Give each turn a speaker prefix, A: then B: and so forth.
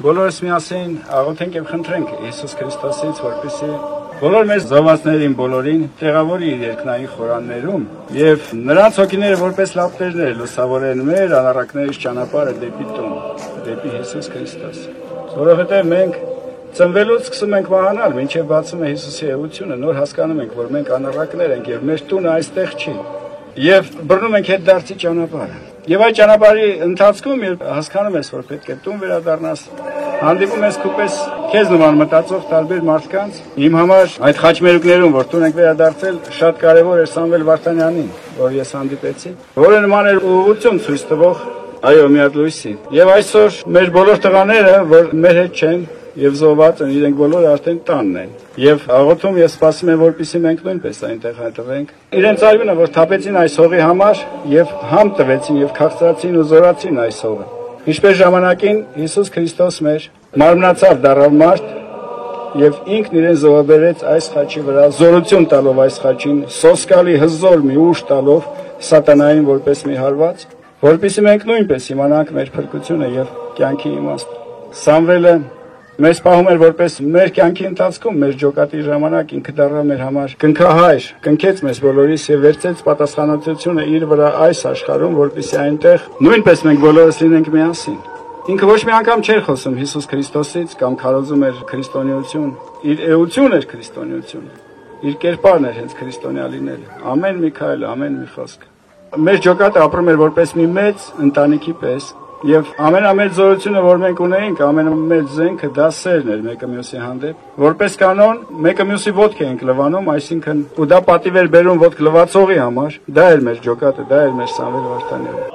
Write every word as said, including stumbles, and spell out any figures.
A: բոլորս միասին աղոթենք եւ խնդրենք Հիսուս Քրիստոսից, որպեսզի բոլոր մեր զավակներին բոլորին տեղավորի իր երկնային խորաններում եւ նրանց հոգիները որպես լապտերներ լուսավորեն մեր անառակներից ճանապարհը դեպի տուն, դեպի Հիսուս Քրիստոս։ Որովհետեւ մենք ծնվելուց սկսում ենք մահանալ, մինչև բացում է Հիսուսի էությունը, նոր հասկանում ենք, որ մենք անառակներ ենք եւ մեր տունը այստեղ չի։ Եվ բռնում ենք հետ դարձի ճանապարհը։ Եվ այդ ճանապարհի ընթացքում երբ հասկանում ես, որ պետք է տուն վերադառնաս, հանդիպում ես քուպես քեզ նման մտածող տարբեր մարդկանց։ Իմ համար այդ խաչմերուկներում, որ տուն եք վերադարձել, շատ կարևոր էր Սամվել Վարդանյանին, որ ես հանդիպեցի, որը նման էր ուղղություն ցույց տվող այո մի հատ լույսի։ Եվ այսօր մեր բոլոր տղաները, որ մեր հետ չեն եւ զոհված են, իրենք բոլորը արդեն տանն են։ Եվ աղոթում ես սպասում եմ, որպեսզի մենք նույնպես այնտեղ հայտնվենք։ Իրենց արյունը, որ թափեցին այս հողի համար եւ համ տվեցին եւ քաղցրացին ու զորացին այս հողը։ Ինչպես ժամանակին Հիսուս Քրիստոս մեր մարմնացավ դառավ մարդ եւ ինքն իրեն զոհաբերեց այս խաչի վրա, զորություն տալով այս խաչին, սոսկալի հզոր մի ուժ տալով սատանային որպես մի հարված, որպեսզի մենք նույնպես իմանանք մեր փրկությունը եւ կյանքի իմաստը։ Սամվելը մեզ պահում էր որպես մեր կյանքի ընթացքում, մեր ջոկատի ժամանակ ինքը դառավ մեր համար կնքահայր, կնքեց մեզ բոլորիս եւ վերցեց պատասխանատվությունը իր վրա այս աշխարհում, որպեսզի այնտեղ նույնպես մենք բոլորս լինենք միասին։ Ինքը ոչ մի անգամ չէր խոսում Հիսուս Քրիստոսից կամ քարոզում էր քրիստոնեություն, իր էություն էր քրիստոնեություն, իր կերպարն էր հենց քրիստոնյա լինելը, ամեն մի քայլ, ամեն մի խոսք։ Մեր ջոկատը ապրում էր որպես մի մեծ ընտանիքի պես, եւ ամենամեծ զորությունը, որ մենք ունեինք, ամենամեծ զենքը դա սերն էր մեկը մյուսի հանդեպ։ Որպես կանոն, մեկը մյուսի ոտք էինք լվանում, այսինքն ու դա պատիվ էր բերում ոտք լվացողի համար, դա էր մեր ջոկատը, դա էր մեր Սամվել Վարդանյանը։